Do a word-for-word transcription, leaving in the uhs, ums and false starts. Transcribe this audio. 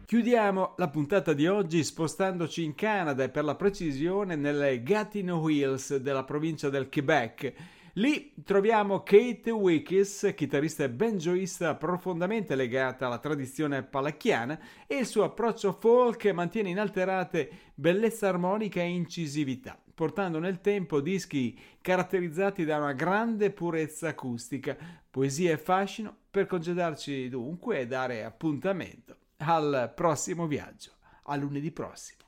Chiudiamo la puntata di oggi spostandoci in Canada e per la precisione nelle Gatineau Hills della provincia del Quebec. Lì troviamo Kate Wickes, chitarrista e banjoista profondamente legata alla tradizione palacchiana, e il suo approccio folk mantiene inalterate bellezza armonica e incisività, portando nel tempo dischi caratterizzati da una grande purezza acustica, poesia e fascino per congedarci dunque e dare appuntamento al prossimo viaggio, a lunedì prossimo.